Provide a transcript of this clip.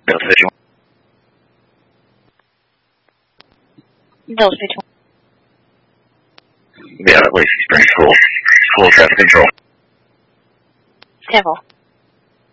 Delta 51. Delta 51. Yeah, that Lacey Springs, full traffic control. Careful.